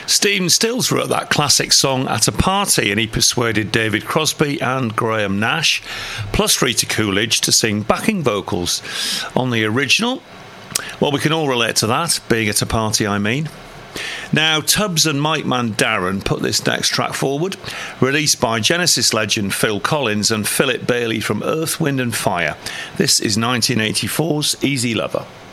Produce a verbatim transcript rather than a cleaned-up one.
Stephen Stills wrote that classic song at a party, and he persuaded David Crosby and Graham Nash, plus Rita Coolidge, to sing backing vocals on the original. Well, we can all relate to that, being at a party, I mean. Now, Tubbs and Mike Mandarin put this next track forward, released by Genesis legend Phil Collins and Philip Bailey from Earth, Wind and Fire. This is nineteen eighty-four's Easy Lover.